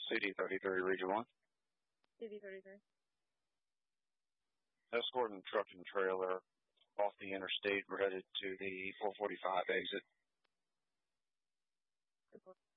CD33, Region 1. CD33. Escorting truck and trailer off the interstate, headed to the 445 exit.